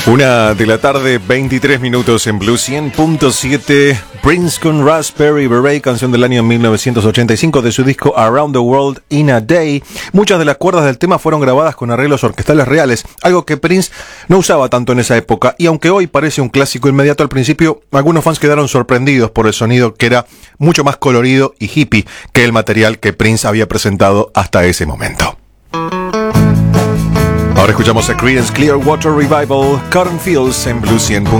1 de la tarde, 23 minutos en Blue 100.7. Prince con Raspberry Beret, canción del año 1985 de su disco Around the World in a Day. Muchas de las cuerdas del tema fueron grabadas con arreglos orquestales reales, algo que Prince no usaba tanto en esa época, y aunque hoy parece un clásico inmediato al principio, algunos fans quedaron sorprendidos por el sonido que era mucho más colorido y hippie que el material que Prince había presentado hasta ese momento. Ahora escuchamos a Creedence Clearwater Revival, Cornfields en Blue 100.7.